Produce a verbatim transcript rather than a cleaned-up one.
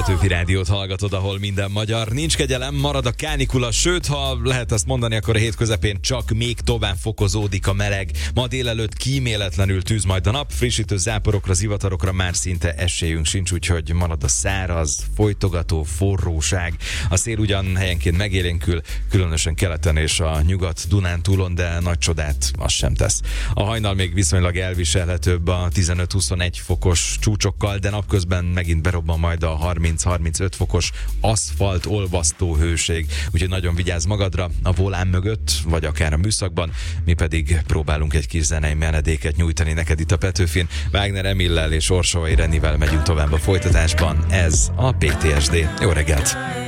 Petőfi Rádiót hallgatod, ahol minden magyar. Nincs kegyelem, marad a kánikula, sőt, ha lehet ezt mondani, akkor a hét közepén csak még tovább fokozódik a meleg. Ma délelőtt kíméletlenül tűz majd a nap, frissítő záporokra, zivatarokra már szinte esélyünk sincs, úgyhogy marad a száraz, folytogató forróság. A szél ugyan helyenként megélénkül, különösen keleten és a nyugat-Dunántúlon, de nagy csodát az sem tesz. A hajnal még viszonylag elviselhetőbb a tizenöt-huszonegy fokos csúcsokkal, de napközben megint berobban majd a harminc-harmincöt fokos aszfalt olvasztó hőség. Úgyhogy nagyon vigyázz magadra a volán mögött, vagy akár a műszakban. Mi pedig próbálunk egy kis zenei menedéket nyújtani neked itt a Petőfin. Wagner Emillel és Orsói Renivel megyünk tovább a folytatásban. Ez a pé té es dé. Jó reggelt!